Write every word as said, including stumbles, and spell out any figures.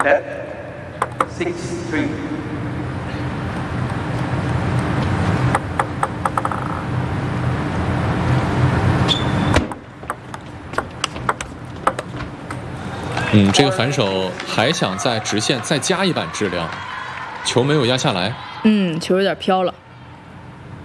ten, six, three. 嗯，这个反手还想在直线再加一板质量，球没有压下来。 嗯，球有点飘了。